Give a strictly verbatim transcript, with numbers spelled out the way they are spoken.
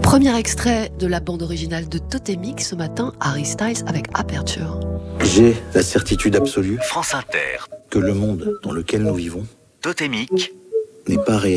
Premier extrait de la bande originale de Totémique ce matin, Harry Styles avec Aperture. J'ai la certitude absolue France Inter. que le monde dans lequel nous vivons Totémique. n'est pas réel.